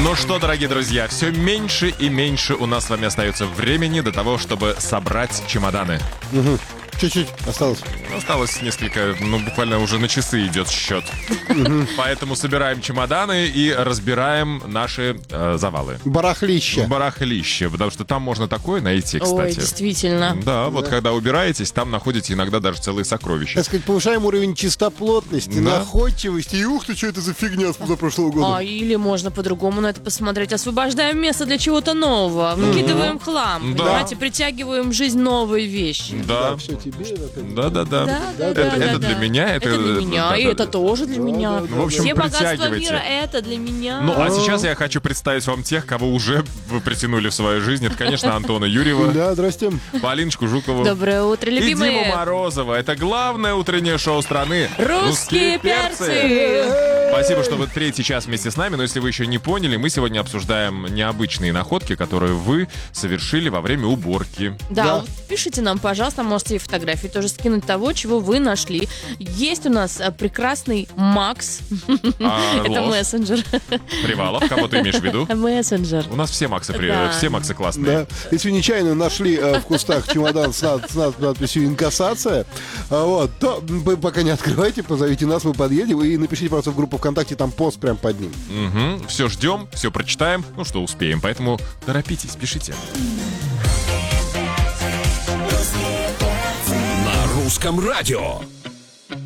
Ну что, дорогие друзья, все меньше и меньше у нас с вами остается времени до того, чтобы собрать чемоданы. Угу. Чуть-чуть осталось. Осталось несколько, буквально уже на часы идет счет. Поэтому собираем чемоданы и разбираем наши завалы. Барахлище. Барахлище, потому что там можно такое найти, кстати. Ой, действительно. Да, вот когда убираетесь, там находите иногда даже целые сокровища. Так сказать, повышаем уровень чистоплотности, Да. находчивости. И ух ты, что это за фигня с позапрошлого года. Или можно по-другому на это посмотреть. Освобождаем место для чего-то нового. Выкидываем хлам. Да. Понимаете, притягиваем в жизнь новые вещи. Да, Все тебе. да. Это для меня, это для меня, да, и да, это да. тоже для меня. Ну, в общем, Все богатства притягивайте. мира это для меня. Ну, а сейчас я хочу представить вам тех, кого уже вы притянули в свою жизнь. Это, конечно, Антона Юрьева, Да, здрасте. Полиночку Жукову Доброе утро, и Диму любимые. Морозова. Это главное утреннее шоу страны. Русские перцы. Спасибо, что вы третий час вместе с нами. Но если вы еще не поняли, мы сегодня обсуждаем необычные находки, которые вы совершили во время уборки. Да, вот пишите нам, пожалуйста, можете и фотографии тоже скинуть того, чего вы нашли. Есть у нас прекрасный Макс. Это ложь. мессенджер. Привалов, кого ты имеешь в виду? Мессенджер. У нас все Максы, Да. все Максы классные. Да. Если нечаянно нашли в кустах чемодан с надписью «Инкассация», то вы пока не открывайте, позовите нас, мы подъедем, и напишите просто в группу ВКонтакте, там пост прям под ним. Все ждем, все прочитаем, что успеем. Поэтому торопитесь, пишите. На русском радио.